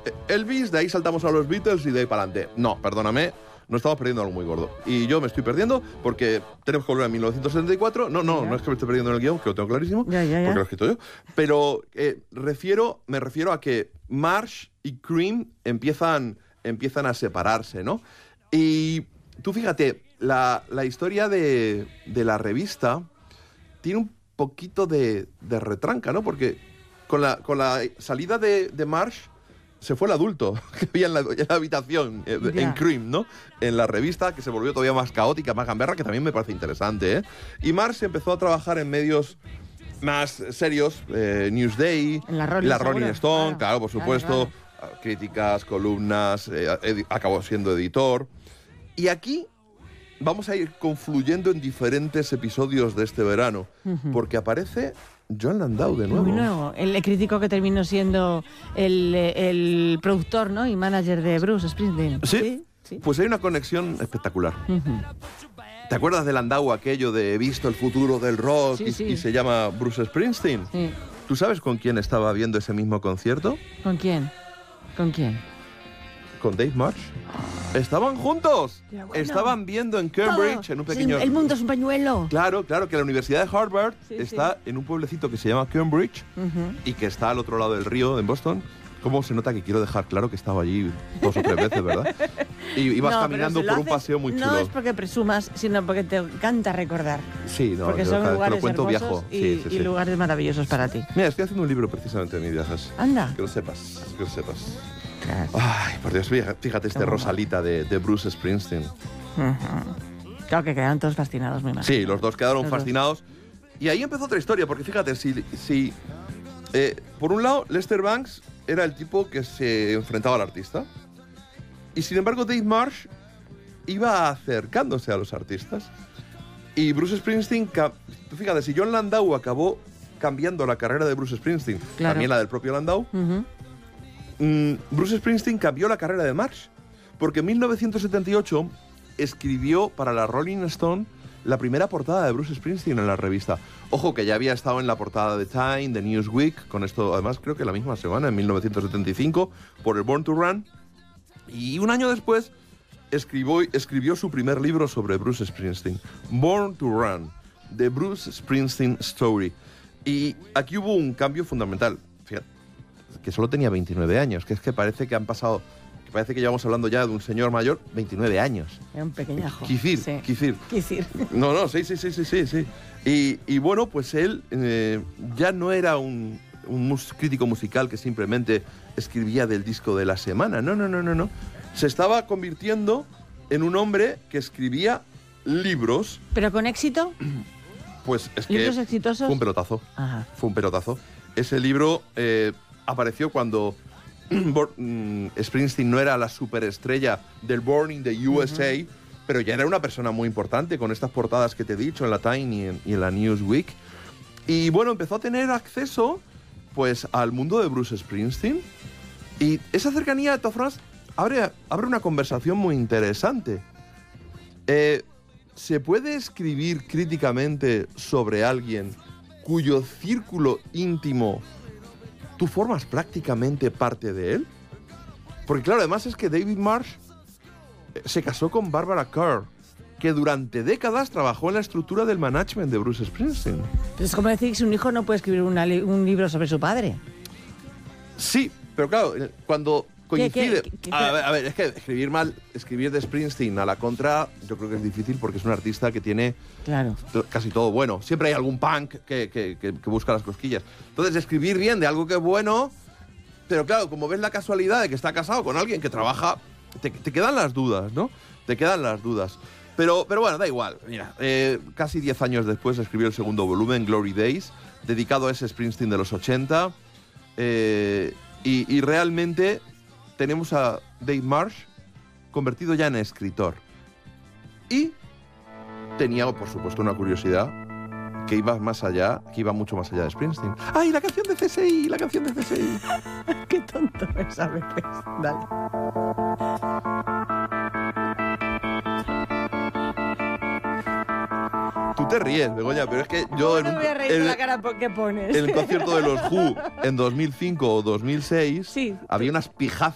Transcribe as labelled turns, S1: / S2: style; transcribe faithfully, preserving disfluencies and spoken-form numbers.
S1: Elvis, de ahí saltamos a los Beatles y de ahí para adelante. No, perdóname, nos estamos perdiendo algo muy gordo. Y yo me estoy perdiendo porque tenemos que volver a mil novecientos setenta y cuatro. No, no,
S2: Ya.
S1: no es que me esté perdiendo en el guión, que lo tengo clarísimo,
S2: Ya, ya, ya.
S1: porque lo he escrito yo. Pero eh, refiero, me refiero a que Marsh y Cream empiezan, empiezan a separarse, ¿no? Y tú fíjate, la, la historia de, de la revista tiene un poquito de, de retranca, ¿no? Porque con la, con la salida de, de Marsh se fue el adulto que había en la, en la habitación, eh,
S2: Ya.
S1: en Cream, ¿no? En la revista, que se volvió todavía más caótica, más gamberra, que también me parece interesante, ¿eh? Y Marsh empezó a trabajar en medios más serios, eh, Newsday,
S2: En la Rolling,
S1: Rolling
S2: seguro.
S1: Stone,
S2: Claro,
S1: claro, por
S2: claro,
S1: supuesto,
S2: claro.
S1: críticas, columnas, eh, edi- acabó siendo editor. Y aquí vamos a ir confluyendo en diferentes episodios de este verano,
S2: Ujú.
S1: porque aparece John Landau de nuevo.
S2: Muy nuevo. El crítico que terminó siendo el, el productor, ¿no? Y manager de Bruce Springsteen.
S1: ¿Sí?
S2: Sí. sí.
S1: Pues hay una conexión espectacular.
S2: Ujú.
S1: ¿Te acuerdas de Landau, aquello de he visto el futuro del rock
S2: Sí,
S1: y,
S2: sí.
S1: y se llama Bruce Springsteen?
S2: Sí.
S1: ¿Tú sabes con quién estaba viendo ese mismo concierto?
S2: ¿Con quién? ¿Con quién?
S1: Con Dave Marsh. Estaban juntos.
S2: Qué bueno.
S1: Estaban viendo en Cambridge,
S2: Todo.
S1: en un
S2: Sí,
S1: pequeño...
S2: El mundo es un pañuelo.
S1: Claro, claro, que la Universidad de Harvard
S2: Sí,
S1: está en un pueblecito que se llama Cambridge
S2: Ujú.
S1: y que está al otro lado del río, en Boston. ¿Cómo se nota que quiero dejar claro que estaba allí dos o tres veces, verdad? Y ibas
S2: No,
S1: caminando
S2: pero si
S1: por
S2: lo
S1: un
S2: haces,
S1: paseo muy chulo.
S2: No es porque presumas, sino porque te encanta recordar.
S1: Sí, no,
S2: porque
S1: yo
S2: son
S1: cada vez que
S2: lugares
S1: lo cuento
S2: hermosos
S1: viajo.
S2: y,
S1: Sí, sí,
S2: y
S1: sí.
S2: lugares maravillosos para ti.
S1: Mira, estoy haciendo un libro precisamente de mis viajes.
S2: Anda.
S1: Que lo sepas, que lo sepas.
S2: Claro.
S1: Ay, por Dios, fíjate fíjate este
S2: Qué
S1: Rosalita de, de Bruce Springsteen.
S2: Ujú. Claro que quedaron todos fascinados, muy mal.
S1: Sí, los dos quedaron
S2: Los dos.
S1: fascinados. Y ahí empezó otra historia, porque fíjate, si, si eh, por un lado, Lester Bangs era el tipo que se enfrentaba al artista. Y sin embargo, Dave Marsh iba acercándose a los artistas. Y Bruce Springsteen, ca- tú fíjate, si John Landau acabó cambiando la carrera de Bruce Springsteen,
S2: Claro.
S1: también la del propio Landau,
S2: Ujú.
S1: mm, Bruce Springsteen cambió la carrera de Marsh. Porque en mil novecientos setenta y ocho escribió para la Rolling Stone la primera portada de Bruce Springsteen en la revista. Ojo, que ya había estado en la portada de Time, de Newsweek, con esto, además, creo que la misma semana, en mil novecientos setenta y cinco, por el Born to Run. Y un año después escribió, escribió su primer libro sobre Bruce Springsteen, Born to Run, The Bruce Springsteen Story. Y aquí hubo un cambio fundamental. Fíjate, que solo tenía veintinueve años, que es que parece que han pasado, que parece que llevamos hablando ya de un señor mayor, veintinueve años.
S2: Era un pequeñajo.
S1: Quicir,
S2: Sí.
S1: quicir.
S2: Quicir.
S1: No, no, sí, sí, sí, sí, sí, sí. Y, y bueno, pues él eh, ya no era un, un mus- crítico musical que simplemente escribía del disco de la semana. No, no, no, no, no. Se estaba convirtiendo en un hombre que escribía libros.
S2: ¿Pero con éxito?
S1: Pues es que
S2: ¿Libros exitosos?
S1: fue un pelotazo.
S2: Ajá.
S1: Fue un pelotazo. Ese libro eh, apareció cuando Bor- mm, Springsteen no era la superestrella del Born in the U S A, pero ya era una persona muy importante con estas portadas que te he dicho en la Time y en, y en la Newsweek. Y bueno, empezó a tener acceso pues al mundo de Bruce Springsteen. Y esa cercanía, de todas formas, abre, abre una conversación muy interesante. Eh, ¿Se puede escribir críticamente sobre alguien cuyo círculo íntimo tú formas prácticamente parte de él? Porque claro, además es que David Marsh eh, se casó con Barbara Kerr, que durante décadas trabajó en la estructura del management de Bruce Springsteen.
S2: Pero es como decir que si un hijo no puede escribir una li- un libro sobre su padre.
S1: Sí, pero claro, eh, cuando coincide...
S2: qué- qué-
S1: a, ver, a ver, es que escribir mal, escribir de Springsteen a la contra, yo creo que es difícil porque es un artista que tiene
S2: Claro.
S1: to- casi todo bueno. Siempre hay algún punk que, que- que- que busca las cosquillas. Entonces, escribir bien de algo que es bueno, pero claro, como ves la casualidad de que está casado con alguien que trabaja, te, te quedan las dudas, ¿no? Te quedan las dudas. Pero, pero bueno, da igual. Mira, eh, casi diez años después escribió el segundo volumen, Glory Days, dedicado a ese Springsteen de los ochenta. eh, y, y realmente tenemos a Dave Marsh convertido ya en escritor. Y tenía, por supuesto, una curiosidad que iba más allá, que iba mucho más allá de Springsteen. ¡Ay, la canción de C S I! ¡La canción de C S I!
S2: Qué tonto es a veces. Dale.
S1: Tú te ríes, Begoña, pero es que yo... en
S2: No
S1: un-
S2: me voy a reír
S1: en-
S2: con la cara po- que pones.
S1: en el concierto de los Who en dos mil cinco o dos mil seis
S2: Sí.
S1: había unas pijazas